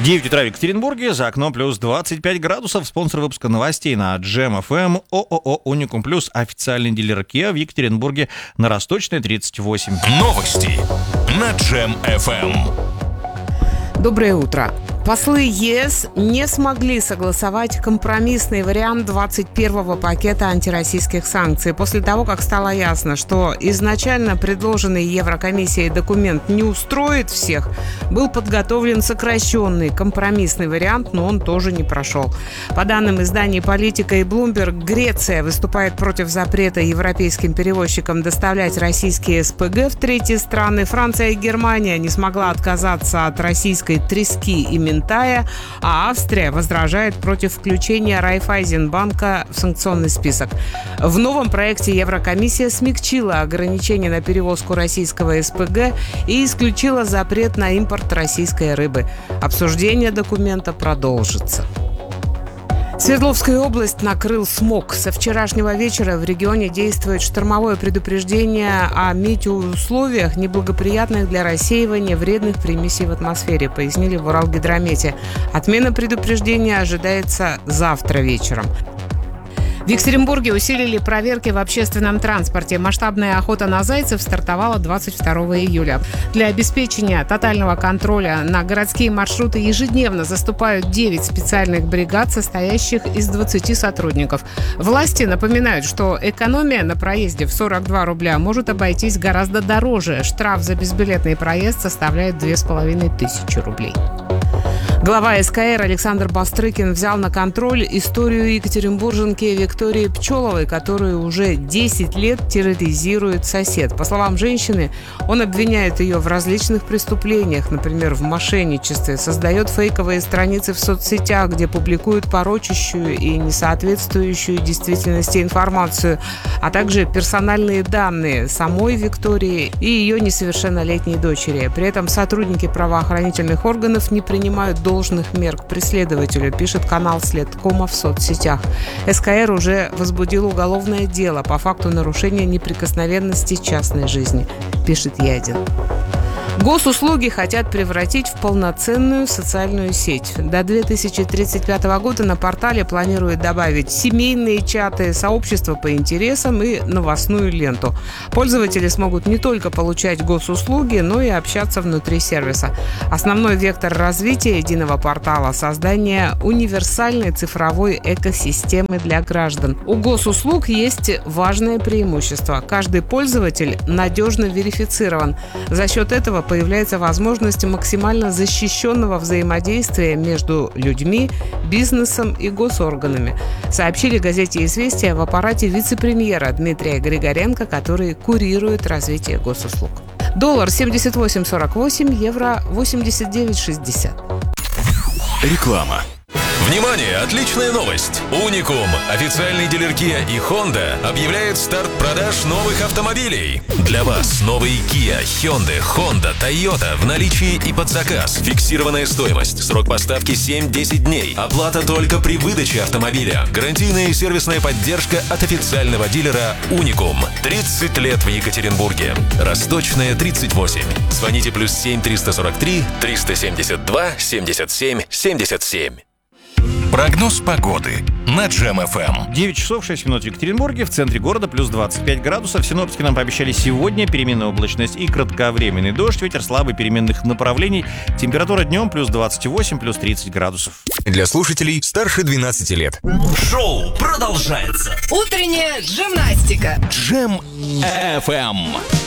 9 утра в Екатеринбурге, за окном плюс 25 градусов. Спонсор выпуска новостей на Джем ФМ ООО «Уникум Плюс», официальный дилер Kia в Екатеринбурге на Росточной, 38. Новости на Джем ФМ. Доброе утро. Послы ЕС не смогли согласовать компромиссный вариант 21-го пакета антироссийских санкций после того, как стало ясно, что изначально предложенный Еврокомиссией документ не устроит всех. Был подготовлен сокращенный компромиссный вариант, но он тоже не прошел. По данным изданий «Политика» и Bloomberg, Греция выступает против запрета европейским перевозчикам доставлять российские СПГ в третьи страны. Франция и Германия не смогла отказаться от российской трески и Минтая, а Австрия возражает против включения Райффайзенбанка в санкционный список. В новом проекте Еврокомиссия смягчила ограничения на перевозку российского СПГ и исключила запрет на импорт российской рыбы. Обсуждение документа продолжится. Свердловскую область накрыл смог. Со вчерашнего вечера в регионе действует штормовое предупреждение о метеоусловиях, неблагоприятных для рассеивания вредных примесей в атмосфере, пояснили в Уралгидромете. Отмена предупреждения ожидается завтра вечером. В Екатеринбурге усилили проверки в общественном транспорте. Масштабная охота на зайцев стартовала 22 июля. Для обеспечения тотального контроля на городские маршруты ежедневно заступают 9 специальных бригад, состоящих из 20 сотрудников. Власти напоминают, что экономия на проезде в 42 рубля может обойтись гораздо дороже. Штраф за безбилетный проезд составляет 2500 рублей. Глава СКР Александр Бастрыкин взял на контроль историю екатеринбурженки Виктории Пчеловой, которую уже 10 лет терроризирует сосед. По словам женщины, он обвиняет ее в различных преступлениях, например, в мошенничестве, создает фейковые страницы в соцсетях, где публикуют порочащую и несоответствующую действительности информацию, а также персональные данные самой Виктории и ее несовершеннолетней дочери. При этом сотрудники правоохранительных органов не принимают должных мер к преследователю, пишет канал Следкома в соцсетях. СКР уже возбудил уголовное дело по факту нарушения неприкосновенности частной жизни, пишет Ядин. Госуслуги хотят превратить в полноценную социальную сеть. До 2035 года на портале планируют добавить семейные чаты, сообщества по интересам и новостную ленту. Пользователи смогут не только получать госуслуги, но и общаться внутри сервиса. Основной вектор развития единого портала – создание универсальной цифровой экосистемы для граждан. У госуслуг есть важное преимущество. Каждый пользователь надежно верифицирован. За счет этого появляется возможность максимально защищенного взаимодействия между людьми, бизнесом и госорганами, сообщили газете «Известия» в аппарате вице-премьера Дмитрия Григоренко, который курирует развитие госуслуг. Доллар 78.48, евро 89.60. Реклама. Внимание! Отличная новость! Уникум, официальный дилер Kia и Honda, объявляет старт продаж новых автомобилей. Для вас новые Kia, Hyundai, Honda, Toyota в наличии и под заказ. Фиксированная стоимость, срок поставки 7-10 дней. Оплата только при выдаче автомобиля. Гарантийная и сервисная поддержка от официального дилера Уникум. 30 лет в Екатеринбурге. Росточная, 38. Звоните +7 343 372 77 77. Прогноз погоды на Джем ФМ. 9 часов 6 минут в Екатеринбурге, в центре города плюс 25 градусов. Синоптики нам пообещали сегодня переменная облачность и кратковременный дождь, ветер слабый переменных направлений. Температура днем плюс 28, плюс 30 градусов. Для слушателей старше 12 лет. Шоу продолжается. Утренняя гимнастика. Джем ФМ.